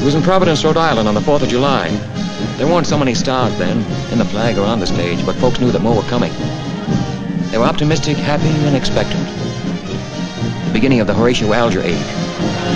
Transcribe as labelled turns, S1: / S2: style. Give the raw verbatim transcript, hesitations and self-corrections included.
S1: It was in Providence, Rhode Island on the fourth of July. There weren't so many stars then, in the flag or on the stage, but folks knew that more were coming. They were optimistic, happy, and expectant. The beginning of the Horatio Alger age.